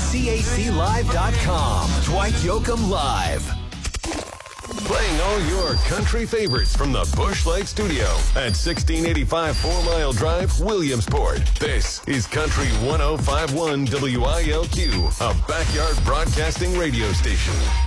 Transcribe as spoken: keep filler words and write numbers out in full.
C A C live dot com. Dwight Yoakam Live. Playing all your country favorites from the Bush Lake Studio at sixteen eighty-five Four Mile Drive, Williamsport. This is Country one oh five point one W I L Q, a backyard broadcasting radio station.